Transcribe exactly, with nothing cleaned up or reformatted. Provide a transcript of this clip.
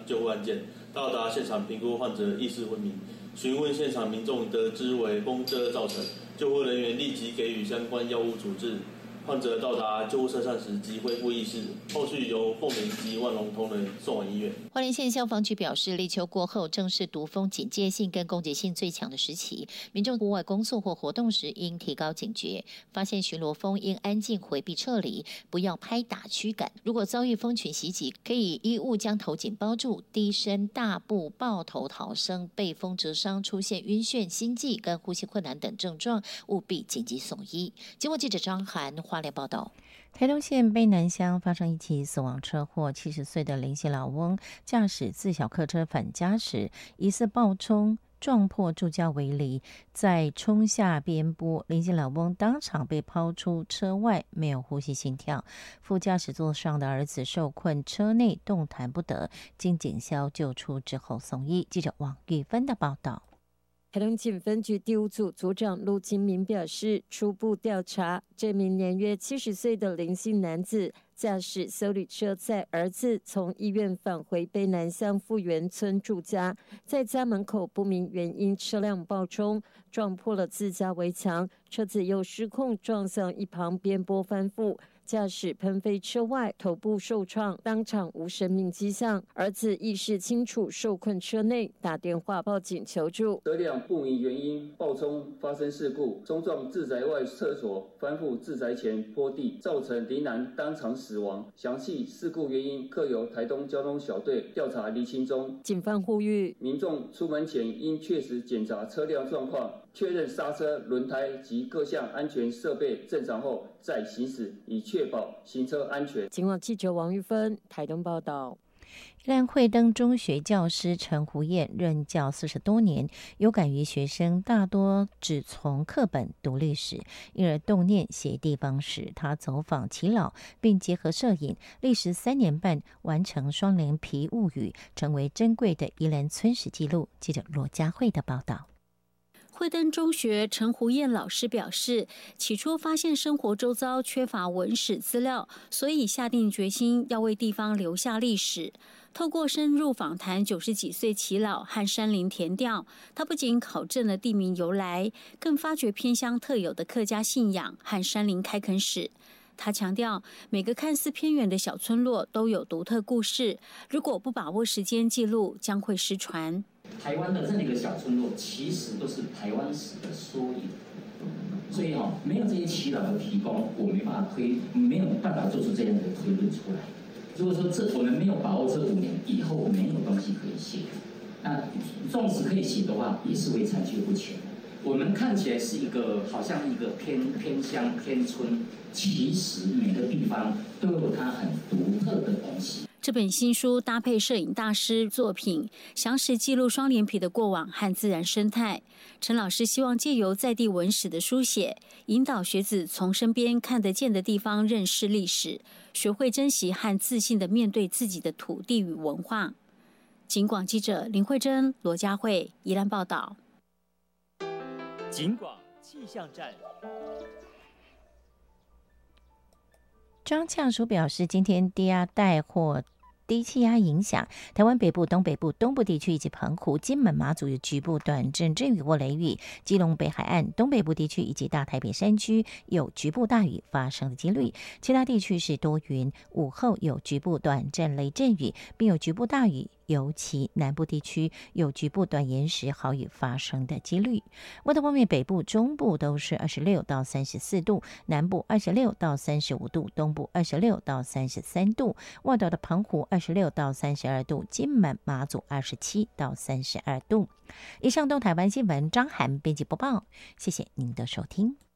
救护案件，到达现场评估患者意识昏迷，询问现场民众得知为风车造成，救护人员立即给予相关药物处置。患者到达救护车站时即恢复意识，后续由凤鸣及万隆同仁送往医院。 花莲县消防局表示，立秋过后正是毒蜂警戒性跟攻击性最强的时期，民众户外工作或活动时应提高警觉，发现巡逻蜂应安静回避撤离，不要拍打驱赶。如果遭遇蜂群袭击，可以衣物将头颈包住，低声大步抱头逃生。被蜂蛰伤出现晕眩、心悸跟呼吸困难等症状，务必紧急送医。经过记者张涵花莲报道。 台东县卑南乡发生一起死亡车祸，七十岁的林姓老翁驾驶自小客车返家时，疑似暴冲撞破助驾围篱，再冲下边坡，林姓老翁当场被抛出车外，没有呼吸心跳。副驾驶座上的儿子受困车内，动弹不得，经警消救出之后送医。记者王玉芬的报道。 台东警分局第五组组长陆金明表示，初步调查，这名年约七十岁的林姓男子驾驶休旅车载儿子从医院返回卑南乡富源村住家，在家门口不明原因车辆爆冲，撞破了自家围墙，车子又失控撞向一旁边坡翻覆。驾驶喷飞车外，头部受创，当场无生命迹象。儿子意识清楚，受困车内，打电话报警求助。 车辆不明原因爆冲发生事故，冲撞自宅外厕所，翻覆自宅前坡地，造成林男当场死亡。详细事故原因，各由台东交通小队调查厘清中。 警方呼吁民众出门前应确实检查车辆状况，确认刹车、轮胎及各项安全设备正常后再行驶，以确保行车安全。 警广记者王玉芬台东报道。 宜兰惠登中学教师陈胡燕任教四十多年，有感于学生大多只从课本读历史，因而动念写地方史。他走访耆老，并结合摄影，历时三年半完成《双连皮物语》，成为珍贵的宜兰村史记录。记者罗佳慧的报道。 惠登中学陈胡燕老师表示，起初发现生活周遭缺乏文史资料，所以下定决心要为地方留下历史。透过深入访谈九十几岁耆老和山林田调，他不仅考证了地名由来，更发掘偏乡特有的客家信仰和山林开垦史。他强调，每个看似偏远的小村落都有独特故事，如果不把握时间记录，将会失传。 台湾的任何一个小村落，其实都是台湾史的缩影。所以哦，没有这些耆老的提供，我没办法推，没有办法做出这样的推论出来。如果说这我们没有把握这五年以后没有东西可以写，那纵使可以写的话，也是会残缺不全。我们看起来是一个好像一个偏偏乡偏村，其实每个地方都有它很独特的东西。 这本新书搭配摄影大师作品，详实记录双连皮的过往和自然生态。陈老师希望借由在地文史的书写，引导学子从身边看得见的地方认识历史，学会珍惜和自信地面对自己的土地与文化。警广记者林慧珍、罗佳慧宜兰报道。 警广气象站。 庄呛署表示，今天低压带或低气压影响台湾北部、东北部、东部地区以及澎湖、金门、马祖有局部短阵阵雨或雷雨，基隆北海岸、东北部地区以及大台北山区有局部大雨发生的几率，其他地区是多云，午后有局部短阵雷阵雨，并有局部大雨。尤其南部地区有局部短延时豪雨发生的几率。温度方面，北部、中部都是二十六到三十四度，南部二十六到三十五度，东部二十六到三十三度，外岛的澎湖二十六到三十二度，金门、马祖二十七到三十二度。以上东台湾新闻，张涵编辑播报，谢谢您的收听。